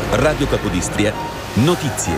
Radio Capodistria, notizie.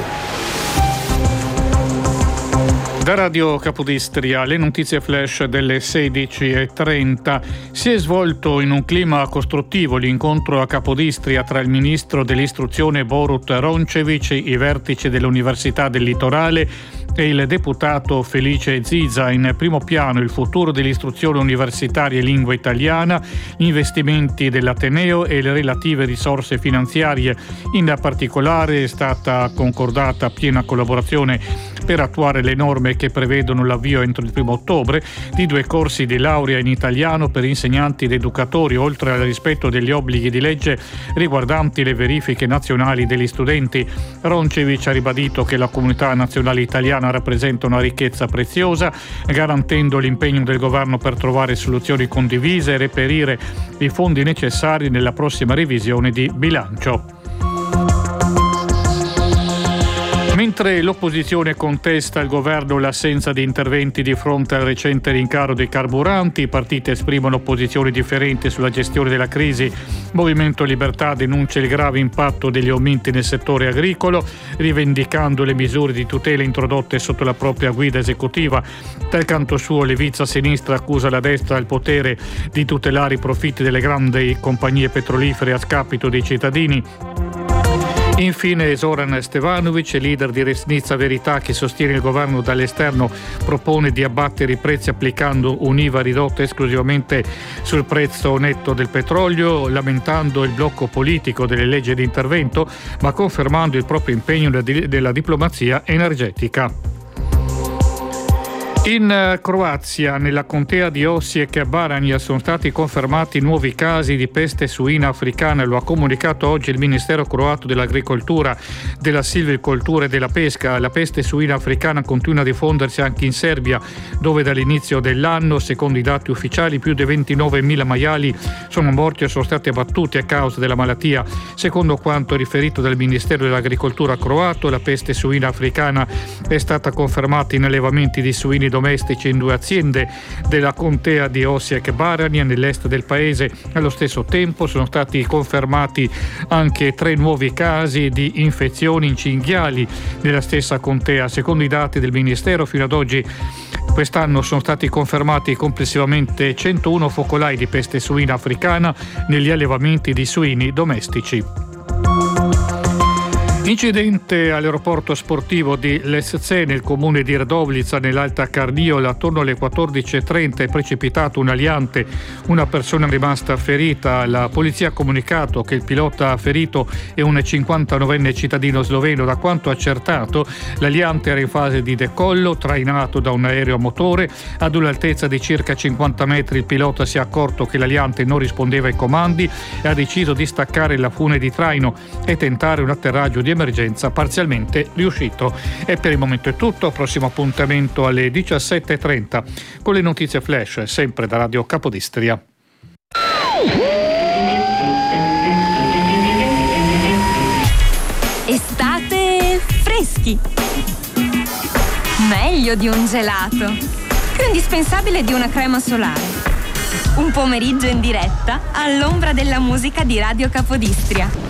Da Radio Capodistria, le notizie flash delle 16:30. Si è svolto in un clima costruttivo l'incontro a Capodistria tra il ministro dell'istruzione Borut Rončević, i vertici dell'Università del Litorale e il deputato Felice Ziza. In primo piano il futuro dell'istruzione universitaria in lingua italiana, gli investimenti dell'Ateneo e le relative risorse finanziarie. In particolare è stata concordata piena collaborazione per attuare le norme che prevedono l'avvio entro il 1 ottobre di 2 corsi di laurea in italiano per insegnanti ed educatori, oltre al rispetto degli obblighi di legge riguardanti le verifiche nazionali degli studenti. Rončević ha ribadito che la comunità nazionale italiana rappresenta una ricchezza preziosa, garantendo l'impegno del governo per trovare soluzioni condivise e reperire i fondi necessari nella prossima revisione di bilancio. Mentre l'opposizione contesta al governo l'assenza di interventi di fronte al recente rincaro dei carburanti, i partiti esprimono posizioni differenti sulla gestione della crisi. Movimento Libertà denuncia il grave impatto degli aumenti nel settore agricolo, rivendicando le misure di tutela introdotte sotto la propria guida esecutiva. Dal canto suo, Levizza Sinistra accusa la destra al potere di tutelare i profitti delle grandi compagnie petrolifere a scapito dei cittadini. Infine Zoran Stevanović, leader di Resnica Verità, che sostiene il governo dall'esterno, propone di abbattere i prezzi applicando un'IVA ridotta esclusivamente sul prezzo netto del petrolio, lamentando il blocco politico delle leggi di intervento, ma confermando il proprio impegno della diplomazia energetica. In Croazia, nella contea di Osijek e Baranja, sono stati confermati nuovi casi di peste suina africana. Lo ha comunicato oggi il Ministero croato dell'Agricoltura, della Silvicoltura e della Pesca. La peste suina africana continua a diffondersi anche in Serbia, dove dall'inizio dell'anno, secondo i dati ufficiali, più di 29.000 maiali sono morti o sono stati abbattuti a causa della malattia. Secondo quanto riferito dal Ministero dell'Agricoltura croato, la peste suina africana è stata confermata in allevamenti di suini domestici in 2 aziende della contea di Osijek e Baranja nell'est del paese. Allo stesso tempo sono stati confermati anche 3 nuovi casi di infezioni in cinghiali nella stessa contea. Secondo i dati del Ministero, fino ad oggi quest'anno sono stati confermati complessivamente 101 focolai di peste suina africana negli allevamenti di suini domestici. Incidente all'aeroporto sportivo di Lesce nel comune di Radovlica nell'Alta Carniola. Attorno alle 14:30 è precipitato un aliante, una persona è rimasta ferita. La polizia ha comunicato che il pilota ferito è un 59enne cittadino sloveno. Da quanto accertato, l'aliante era in fase di decollo trainato da un aereo a motore. Ad un'altezza di circa 50 metri il pilota si è accorto che l'aliante non rispondeva ai comandi e ha deciso di staccare la fune di traino e tentare un atterraggio di emergenza parzialmente riuscito. E per il momento è tutto. Prossimo appuntamento alle 17:30 con le notizie flash, sempre da Radio Capodistria. Estate freschi, meglio di un gelato, più indispensabile di una crema solare, un pomeriggio in diretta all'ombra della musica di Radio Capodistria.